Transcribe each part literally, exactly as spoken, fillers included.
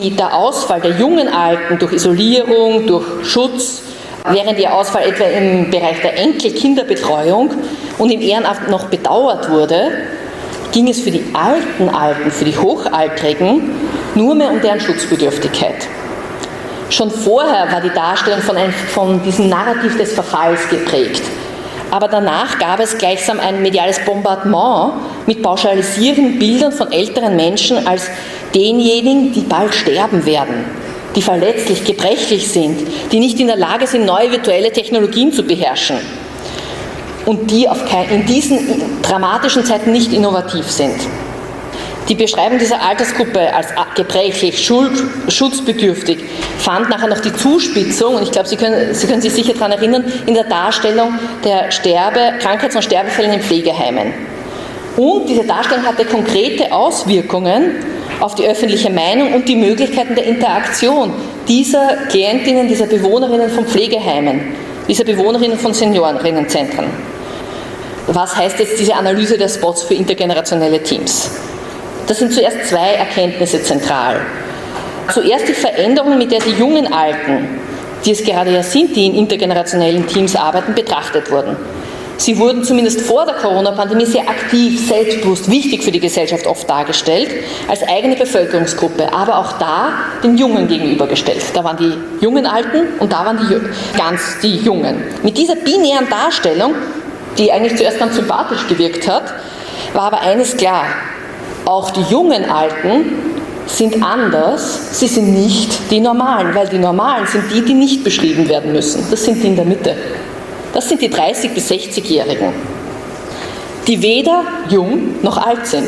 Der Ausfall der jungen Alten durch Isolierung, durch Schutz, während ihr Ausfall etwa im Bereich der Enkel-Kinderbetreuung und im Ehrenamt noch bedauert wurde, ging es für die alten Alten, für die Hochaltrigen nur mehr um deren Schutzbedürftigkeit. Schon vorher war die Darstellung von, ein, von diesem Narrativ des Verfalls geprägt. Aber danach gab es gleichsam ein mediales Bombardement mit pauschalisierenden Bildern von älteren Menschen als denjenigen, die bald sterben werden, die verletzlich, gebrechlich sind, die nicht in der Lage sind, neue virtuelle Technologien zu beherrschen und die auf kein, in diesen dramatischen Zeiten nicht innovativ sind. Die Beschreibung dieser Altersgruppe als gebrechlich, schuld, schutzbedürftig fand nachher noch die Zuspitzung, und ich glaube, Sie können, Sie können sich sicher daran erinnern, in der Darstellung der Sterbe, Krankheits- und Sterbefälle in Pflegeheimen. Und diese Darstellung hatte konkrete Auswirkungen auf die öffentliche Meinung und die Möglichkeiten der Interaktion dieser Klientinnen, dieser Bewohnerinnen von Pflegeheimen, dieser Bewohnerinnen von Seniorinnenzentren. Was heißt jetzt diese Analyse der Spots für intergenerationelle Teams? Das sind zuerst zwei Erkenntnisse zentral. Zuerst die Veränderung, mit der die jungen Alten, die es gerade ja sind, die in intergenerationellen Teams arbeiten, betrachtet wurden. Sie wurden zumindest vor der Corona-Pandemie sehr aktiv, selbstbewusst, wichtig für die Gesellschaft oft dargestellt, als eigene Bevölkerungsgruppe, aber auch da den Jungen gegenübergestellt. Da waren die jungen Alten und da waren die ganz die Jungen. Mit dieser binären Darstellung, die eigentlich zuerst ganz sympathisch gewirkt hat, war aber eines klar: Auch die jungen Alten sind anders, sie sind nicht die Normalen, weil die Normalen sind die, die nicht beschrieben werden müssen. Das sind die in der Mitte. Das sind die dreißig- bis sechzigjährigen, die weder jung noch alt sind.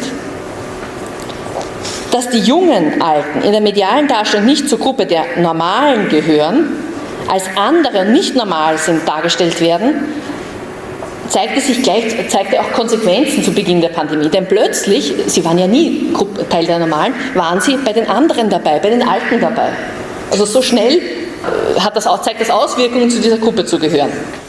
Dass die jungen Alten in der medialen Darstellung nicht zur Gruppe der Normalen gehören, als andere und nicht normal sind dargestellt werden, zeigte sich gleich, zeigte auch Konsequenzen zu Beginn der Pandemie. Denn plötzlich, sie waren ja nie Teil der Normalen, waren sie bei den anderen dabei, bei den Alten dabei. Also so schnell hat das, zeigt das Auswirkungen, zu dieser Gruppe zu gehören.